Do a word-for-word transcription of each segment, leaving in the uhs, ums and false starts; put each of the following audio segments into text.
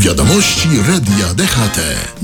Wiadomości Radia D H T.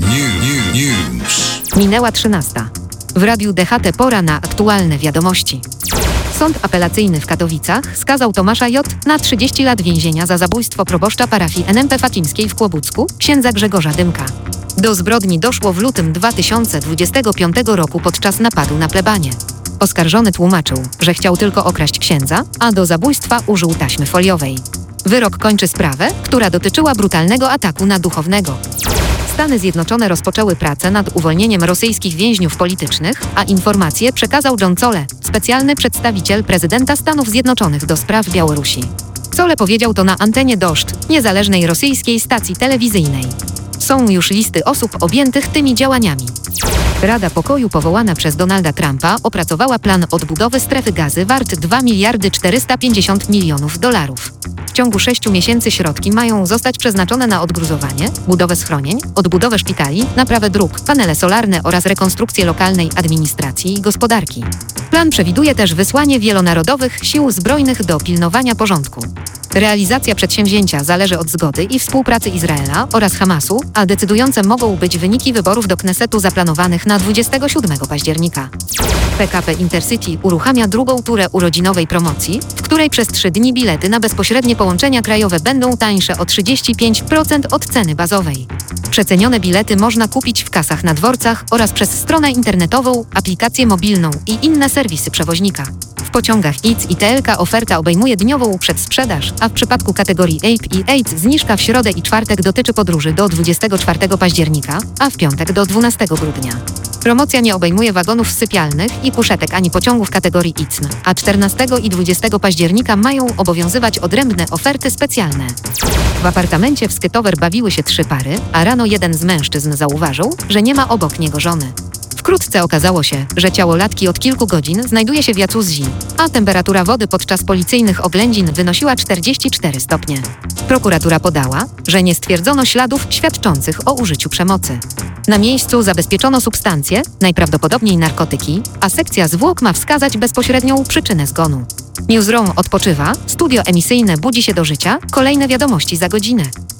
New, new, News. Minęła trzynasta. W Radiu D H T pora na aktualne wiadomości. Sąd apelacyjny w Katowicach skazał Tomasza J. na trzydzieści lat więzienia za zabójstwo proboszcza parafii N M P Fatimskiej w Kłobucku, księdza Grzegorza Dymka. Do zbrodni doszło w lutym dwa tysiące dwudziestego piątego roku podczas napadu na plebanię. Oskarżony tłumaczył, że chciał tylko okraść księdza, a do zabójstwa użył taśmy foliowej. Wyrok kończy sprawę, która dotyczyła brutalnego ataku na duchownego. Stany Zjednoczone rozpoczęły pracę nad uwolnieniem rosyjskich więźniów politycznych, a informacje przekazał John Cole, specjalny przedstawiciel prezydenta Stanów Zjednoczonych do spraw Białorusi. Cole powiedział to na antenie Dożd, niezależnej rosyjskiej stacji telewizyjnej. Są już listy osób objętych tymi działaniami. Rada Pokoju powołana przez Donalda Trumpa opracowała plan odbudowy strefy gazy wart dwa miliardy czterysta pięćdziesiąt milionów dolarów. W ciągu sześciu miesięcy środki mają zostać przeznaczone na odgruzowanie, budowę schronień, odbudowę szpitali, naprawę dróg, panele solarne oraz rekonstrukcję lokalnej administracji i gospodarki. Plan przewiduje też wysłanie wielonarodowych sił zbrojnych do pilnowania porządku. Realizacja przedsięwzięcia zależy od zgody i współpracy Izraela oraz Hamasu, a decydujące mogą być wyniki wyborów do Knesetu zaplanowanych na dwudziestego siódmego października. P K P Intercity uruchamia drugą turę urodzinowej promocji, w której przez trzy dni bilety na bezpośrednie połączenia krajowe będą tańsze o trzydzieści pięć procent od ceny bazowej. Przecenione bilety można kupić w kasach na dworcach oraz przez stronę internetową, aplikację mobilną i inne serwisy przewoźnika. W pociągach I C i T L K oferta obejmuje dniową przedsprzedaż, a w przypadku kategorii A P i AIDS zniżka w środę i czwartek dotyczy podróży do dwudziestego czwartego października, a w piątek do dwunastego grudnia. Promocja nie obejmuje wagonów sypialnych i kuszetek ani pociągów kategorii I C N, a czternastego i dwudziestego października mają obowiązywać odrębne oferty specjalne. W apartamencie w Skytower bawiły się trzy pary, a rano jeden z mężczyzn zauważył, że nie ma obok niego żony. Wkrótce okazało się, że ciało latki od kilku godzin znajduje się w jacuzzi, a temperatura wody podczas policyjnych oględzin wynosiła czterdzieści cztery stopnie. Prokuratura podała, że nie stwierdzono śladów świadczących o użyciu przemocy. Na miejscu zabezpieczono substancje, najprawdopodobniej narkotyki, a sekcja zwłok ma wskazać bezpośrednią przyczynę zgonu. Newsroom odpoczywa, studio emisyjne budzi się do życia, kolejne wiadomości za godzinę.